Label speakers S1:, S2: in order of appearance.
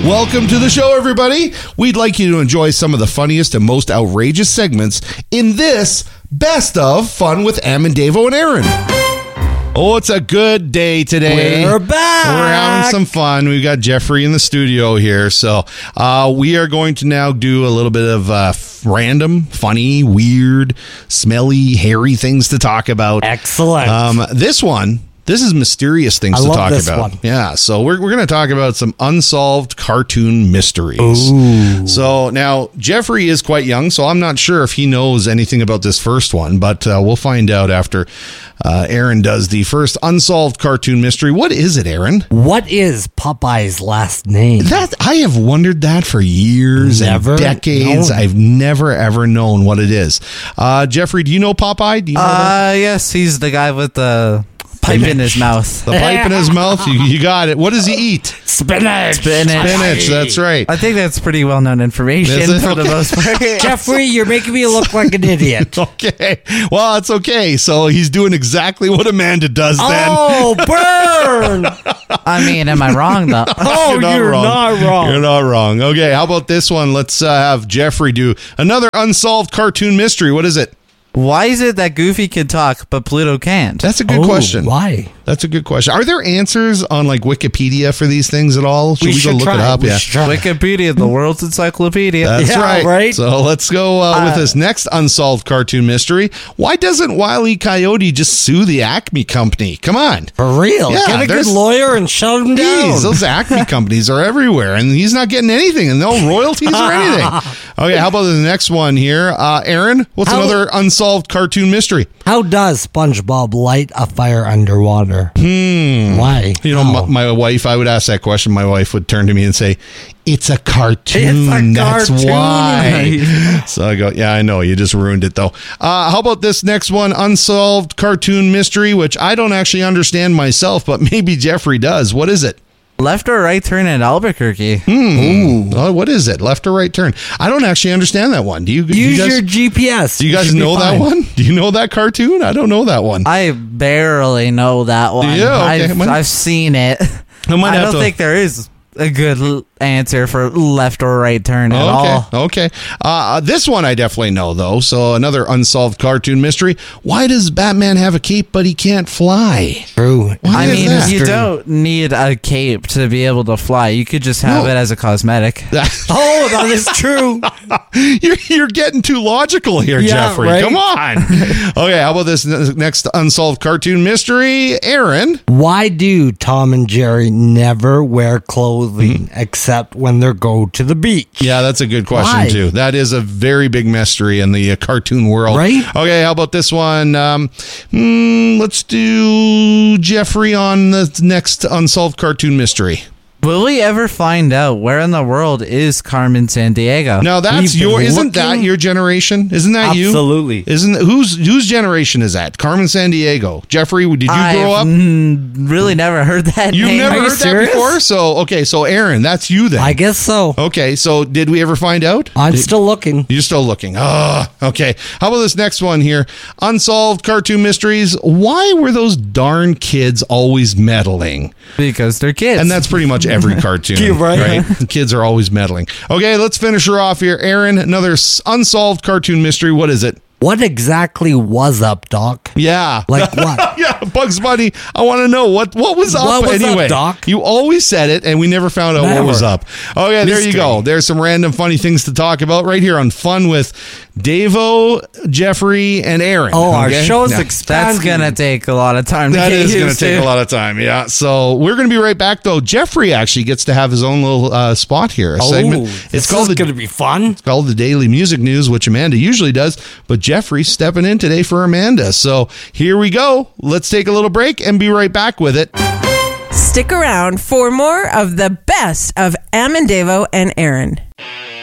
S1: Welcome to the show, everybody. We'd like you to enjoy some of the funniest and most outrageous segments in this Best of Fun with Am and Davo and Aaron. Oh, it's a good day today.
S2: We're back.
S1: We're having some fun. We've got Jeffrey in the studio here. So we are going to now do a little bit of random, funny, weird, smelly, hairy things to talk about.
S2: Excellent.
S1: This is mysterious things to talk about.
S2: One.
S1: Yeah, so we're going to talk about some unsolved cartoon mysteries.
S2: Ooh.
S1: So now, Jeffrey is quite young, so I'm not sure if he knows anything about this first one, but we'll find out after Aaron does the first unsolved cartoon mystery. What is it, Aaron?
S2: What is Popeye's last name?
S1: That I have wondered that for years and decades.
S2: known.
S1: I've never, ever known what it is. Jeffrey, do you know Popeye? Do you know that?
S3: Yes, he's the guy with the pipe in his mouth.
S1: The pipe in his mouth? You got it. What does he eat?
S2: Spinach.
S1: Spinach, that's right.
S3: I think that's pretty well-known information
S1: Is it?
S3: for the most part.
S2: Jeffrey, you're making me look like an idiot.
S1: Okay. Well, it's okay. So he's doing exactly what Amanda does then.
S2: Oh, burn!
S3: I mean, am I wrong, though?
S2: Oh, you're not wrong.
S1: You're not wrong. Okay, how about this one? Let's have Jeffrey do another unsolved cartoon mystery. What is it?
S3: Why is it that Goofy can talk, but Pluto can't?
S1: That's a good question.
S2: Why?
S1: That's a good question. Are there answers on like Wikipedia for these things at all? Should we go look it up?
S2: We should try.
S3: Wikipedia, the world's encyclopedia.
S1: That's
S2: Yeah, right.
S1: So let's go with this next unsolved cartoon mystery. Why doesn't Wile E. Coyote just sue the Acme company? Come on.
S2: For real.
S1: Yeah,
S2: Get a
S1: there's-
S2: good lawyer and shut him down.
S1: Jeez, those Acme companies are everywhere, and he's not getting anything, and no royalties or anything. Okay, how about the next one here? Aaron, what's another unsolved cartoon mystery?
S2: How does SpongeBob light a fire underwater? Why?
S1: You know,
S2: How?
S1: my wife, I would ask that question. My wife would turn to me and say, it's a cartoon.
S2: It's a
S1: That's
S2: cartoon."
S1: why. So I go, yeah, I know. You just ruined it, though. How about this next one? Unsolved cartoon mystery, which I don't actually understand myself, but maybe Jeffrey does. What is it?
S3: Left or right turn in Albuquerque.
S1: Oh, what is it? Left or right turn? I don't actually understand that one. Do you?
S2: Use
S1: you guys,
S2: your GPS.
S1: do you guys
S2: Should be
S1: know that
S2: fine.
S1: one? Do you know that cartoon? I don't know that one.
S3: I barely know that one.
S1: you? Okay.
S3: I've seen it.
S1: might
S3: I
S1: have
S3: don't
S1: to-
S3: think there is a good answer for left or right turn at all.
S1: Okay. This one I definitely know, though. So another unsolved cartoon mystery. Why does Batman have a cape but he can't fly?
S2: True.
S1: Why
S3: I
S1: is
S3: mean,
S1: that?
S3: you don't need a cape to be able to fly. You could just have
S1: No.
S3: it as a cosmetic.
S2: Oh, that is true.
S1: You're getting too logical here,
S2: Yeah,
S1: Jeffrey.
S2: right?
S1: Come on. Okay, how about this next unsolved cartoon mystery? Aaron.
S2: Why do Tom and Jerry never wear clothing except when they go to the beach?
S1: Yeah, that's a good question,
S2: Why?
S1: too. That is a very big mystery in the cartoon world.
S2: Right?
S1: Okay, how about this one? Let's do Jeffrey on the next unsolved cartoon mystery.
S3: Will we ever find out where in the world is Carmen Sandiego?
S1: Now that's
S2: We've been
S1: isn't that
S2: looking-
S1: your generation? Isn't that you?
S2: Absolutely.
S1: Isn't whose generation is that? Carmen Sandiego. Jeffrey, did you grow up?
S3: Really never heard that
S1: You've
S3: name.
S1: never
S2: Are you
S1: heard that
S2: serious?
S1: before? So Aaron, that's you then.
S2: I guess so.
S1: Okay, so did we ever find out?
S2: I'm still looking.
S1: You're still looking. Okay. How about this next one here? Unsolved cartoon mysteries. Why were those darn kids always meddling?
S3: Because they're kids.
S1: And that's pretty much every cartoon,
S2: You're right.
S1: Kids are always meddling. Okay, let's finish her off here. Aaron, another unsolved cartoon mystery. What is it?
S2: What exactly was up, Doc?
S1: Yeah.
S2: Like what?
S1: Yeah, Bugs Bunny. I want to know what was up
S2: What was up,
S1: anyway.
S2: Doc?
S1: You always said it, and we never found out what
S2: Never.
S1: was up. Okay, there you
S2: Mystery.
S1: go. There's some random funny things to talk about right here on Fun with Davo, Jeffrey, and Aaron.
S2: Oh, our
S1: Okay?
S2: show's
S1: Yeah.
S2: expanding.
S3: That's gonna take a lot of time to
S1: That
S3: get
S1: is going to
S3: used
S1: take a lot of time, yeah. So we're going to be right back, though. Jeffrey actually gets to have his own little spot here, a segment.
S2: It's going to be fun.
S1: Called the Daily Music News, which Amanda usually does, but Jeffrey's stepping in today for Amanda. So here we go. Let's take a little break and be right back with it.
S4: Stick around for more of the best of Am and Davo and Aaron.